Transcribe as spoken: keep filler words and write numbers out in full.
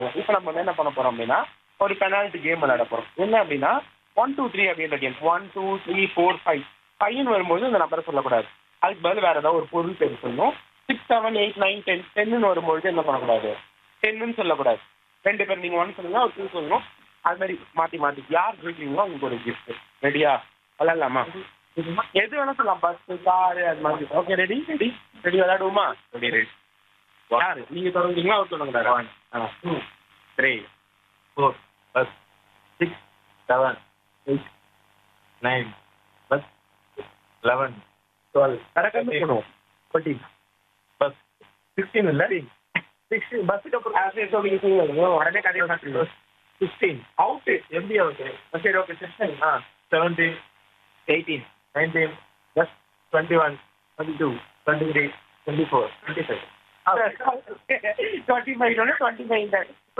இப்போ நம்ம வந்து என்ன பண்ண போறோம் அப்படின்னா ஒரு பெனால்டி கேம் விளையாட போறோம். என்ன அப்படின்னா ஒன் டூ த்ரீ அப்படின்ற game. One two three four five ஃபைவ்னு வரும்போது இந்த நம்பரை சொல்லக்கூடாது. அதுக்கு பதில் வேற ஏதாவது ஒரு பொருள் பேர் சொல்லணும். Six seven eight nine ten டென்னு வரும்பொழுது என்ன பண்ணக்கூடாது, டென்னு சொல்லக்கூடாது. ரெண்டு பேர் நீங்க ஒன் சொல்லுங்க, ஒரு டூ சொல்லணும். அது மாதிரி மாத்தி மாத்தி யார் ஜெயிக்கிறீங்களோ உங்களுக்கு ஒரு கிஃப்ட். ரெடியா? விளையாடலாமா? எது வேணா சொல்லலாம். பஸ், காரு, அது மாதிரி. Okay, ready ready ready விளையாடுவோமா? Ready ready யாரு நீங்க தொடங்குறீங்களா அவர் தொடங்குறாரு? One two three four bus six seven eight nine bus eleven twelve கரெக்டாக பண்ணுவோம். ஃபோர்டீன் பஸ் சிக்ஸ்டீன் இல்லை சிக்ஸ்டீன் பஸ்ஸுக்கு அப்புறம் உடனே கதையை சிக்ஸ்டீன் அவுட்டு. எப்படி அவுட்டு? சரி, ஓகே சிக்ஸ்டீன். ஆ seventeen eighteen nineteen bus twenty one twenty two twenty three twenty four twenty five twenty five twenty five